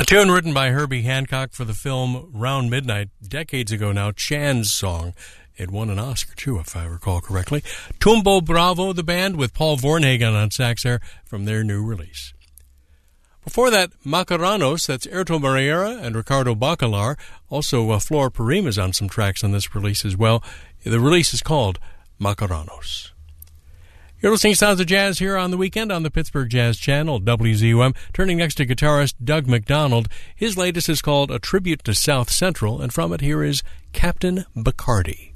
A tune written by Herbie Hancock for the film Round Midnight, decades ago now, Chan's song. It won an Oscar, too, if I recall correctly. Tumbo Bravo, the band, with Paul Vornhagen on sax there from their new release. Before that, Macaranos, that's Erto Moreira and Ricardo Bacalar. Also, Flor Purim is on some tracks on this release as well. The release is called Macaranos. You're listening to Sounds of Jazz here on the weekend on the Pittsburgh Jazz Channel, WZUM. Turning next to guitarist Doug McDonald. His latest is called A Tribute to South Central, and from it here is Captain Bacardi.